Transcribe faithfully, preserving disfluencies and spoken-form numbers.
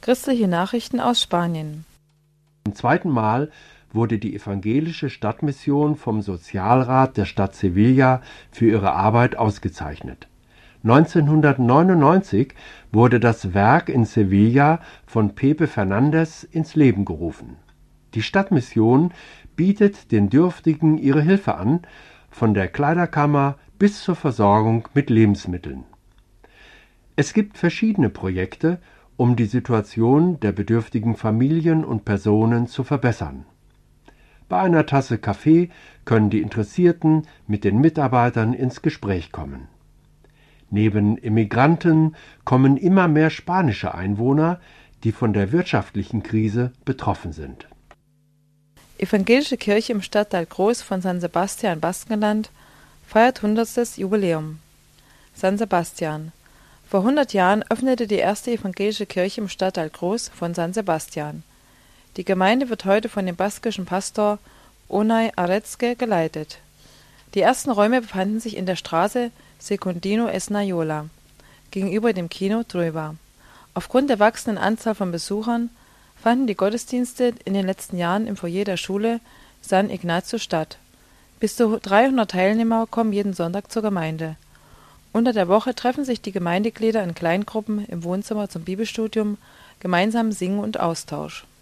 Christliche Nachrichten aus Spanien. Zum zweiten Mal wurde die evangelische Stadtmission vom Sozialrat der Stadt Sevilla für ihre Arbeit ausgezeichnet. neunzehnhundertneunundneunzig wurde das Werk in Sevilla von Pepe Fernandez ins Leben gerufen. Die Stadtmission bietet den Dürftigen ihre Hilfe an, von der Kleiderkammer bis zur Versorgung mit Lebensmitteln. Es gibt verschiedene Projekte, um die Situation der bedürftigen Familien und Personen zu verbessern. Bei einer Tasse Kaffee können die Interessierten mit den Mitarbeitern ins Gespräch kommen. Neben Immigranten kommen immer mehr spanische Einwohner, die von der wirtschaftlichen Krise betroffen sind. Evangelische Kirche im Stadtteil Groß von San Sebastian, Baskenland, feiert hundertstes Jubiläum. San Sebastian. Vor hundert Jahren öffnete die erste evangelische Kirche im Stadtteil Groß von San Sebastian. Die Gemeinde wird heute von dem baskischen Pastor Unai Aretzke geleitet. Die ersten Räume befanden sich in der Straße Secundino Esnayola, gegenüber dem Kino Trueba. Aufgrund der wachsenden Anzahl von Besuchern fanden die Gottesdienste in den letzten Jahren im Foyer der Schule San Ignacio statt. Bis zu dreihundert Teilnehmer kommen jeden Sonntag zur Gemeinde. Unter der Woche treffen sich die Gemeindeglieder in Kleingruppen im Wohnzimmer zum Bibelstudium, gemeinsam singen und Austausch.